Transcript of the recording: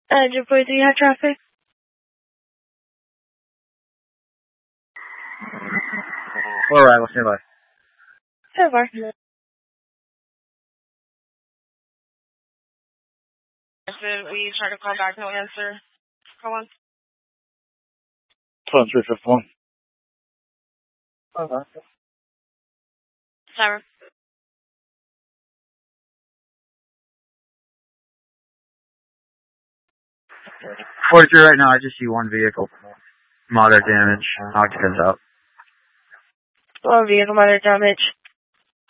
Jupiter, do you have traffic? Alright, we'll stand by. So far. We try to call back, no answer. Call on. 12351. Siren. 43 right now, I just see one vehicle. Moderate damage. Occupants out. One vehicle, minor damage.